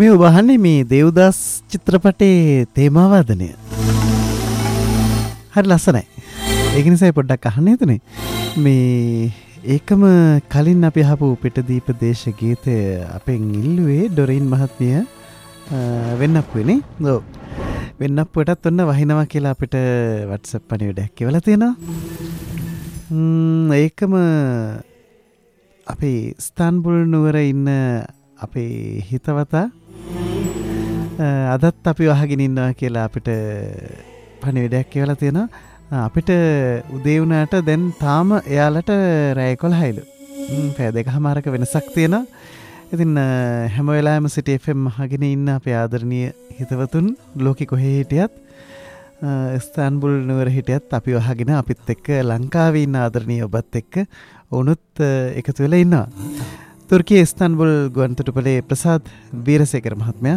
මේ ඔබ අහන්නේ මේ දේවදාස් චිත්‍රපටයේ තේමාවාදනය. හරි ලස්සනයි. ඒක නිසා පොඩ්ඩක් අහන්න හිතුනේ. මේ ඒකම කලින් අපි අහපු පිටදීප දේශ ගීතය අපෙන් ඉල්ලුවේ ඩොරින් මහත්මිය වෙන්නප්පුවනේ. ඔව්. වෙන්නප්පුවටත් ඔන්න වහිනවා කියලා අපිට WhatsApp පණිවිඩයක් කියවලා තියෙනවා. ඒකම අපේ ස්තාන්බුල් නුවර ඉන්න අපේ හිතවතා අදත් අපි වහගෙන ඉන්නවා කියලා අපිට පණිවිඩයක් කියවලා තියෙනවා. අපිට උදේ වුණාට දැන් තාම එයාලට රැය 11යිලු. පැය දෙකමාරක වෙනසක් තියෙනවා. ඉතින් හැම වෙලාවෙම සිටි FM අහගෙන ඉන්න අපේ ආදරණීය හිතවතුන් ලෝකෙ කොහේ හිටියත් ස්තාන්බුල් නුවර හිටියත් අපි වහගෙන අපිත් එක්ක ලංකාවේ ඉන්න ආදරණීය ඔබත් එක්ක වුණුත් එකතු වෙලා ඉන්නවා. තුර්කියේ ස්තාන්බුල් ගුවන්තොටුපළේ ප්‍රසාද් වීරසේකර මහත්මයා